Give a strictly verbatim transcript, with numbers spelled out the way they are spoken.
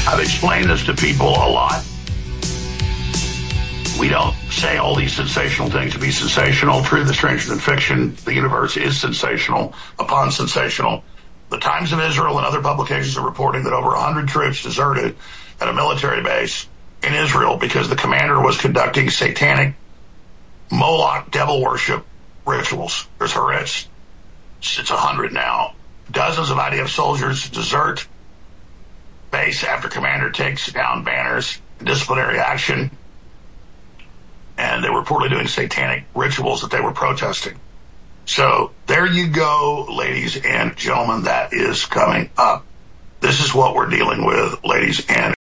I've explained this to people a lot. We don't say all these sensational things to be sensational. Truth is stranger than fiction. The universe is sensational upon sensational. The Times of Israel and other publications are reporting that over one hundred troops deserted at a military base in Israel because the commander was conducting satanic Moloch devil worship rituals. There's Haaretz. It's one hundred now. Dozens of I D F soldiers desert base after commander takes down banners, disciplinary action, and they were reportedly doing satanic rituals that they were protesting. So there you go, ladies and gentlemen. That is coming up. This is what we're dealing with, ladies and